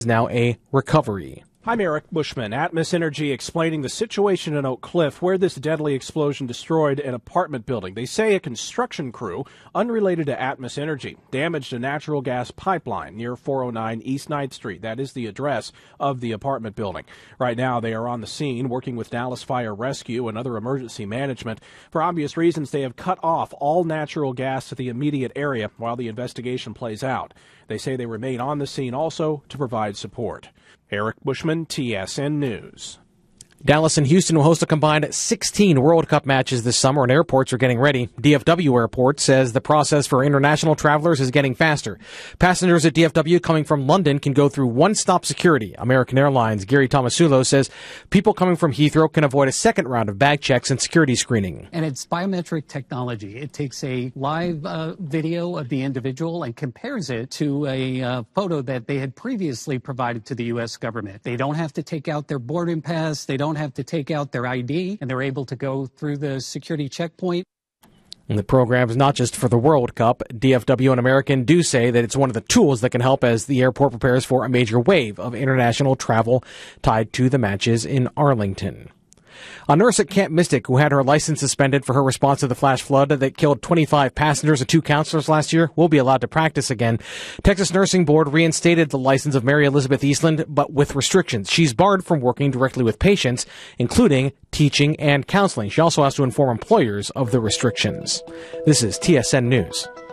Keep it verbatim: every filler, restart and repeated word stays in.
now a recovery. I'm Eric Bushman, Atmos Energy, explaining the situation in Oak Cliff where this deadly explosion destroyed an apartment building. They say a construction crew, unrelated to Atmos Energy, damaged a natural gas pipeline near four oh nine East ninth Street. That is the address of the apartment building. Right now, they are on the scene working with Dallas Fire Rescue and other emergency management. For obvious reasons, they have cut off all natural gas to the immediate area while the investigation plays out. They say they remain on the scene also to provide support. Eric Bushman, T S N News. Dallas and Houston will host a combined sixteen World Cup matches this summer, and airports are getting ready. D F W Airport says the process for international travelers is getting faster. Passengers at D F W coming from London can go through one-stop security. American Airlines' Gary Tomasulo says people coming from Heathrow can avoid a second round of bag checks and security screening. And it's biometric technology. It takes a live uh, video of the individual and compares it to a uh, photo that they had previously provided to the U S government. They don't have to take out their boarding pass. They don't have to take out their I D, and they're able to go through the security checkpoint. And the program is not just for the World Cup. D F W and American do say that it's one of the tools that can help as the airport prepares for a major wave of international travel tied to the matches in Arlington. A nurse at Camp Mystic who had her license suspended for her response to the flash flood that killed twenty-five passengers and two counselors last year will be allowed to practice again. Texas Nursing Board reinstated the license of Mary Elizabeth Eastland, but with restrictions. She's barred from working directly with patients, including teaching and counseling. She also has to inform employers of the restrictions. This is T S N News.